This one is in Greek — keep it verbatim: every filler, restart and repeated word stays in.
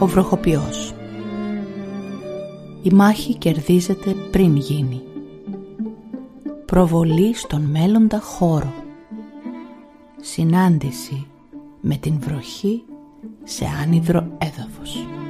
ο βροχοποιός. Η μάχη κερδίζεται πριν γίνει. Προβολή στον μέλλοντα χώρο. Συνάντηση με την βροχή σε άνυδρο έδαφος.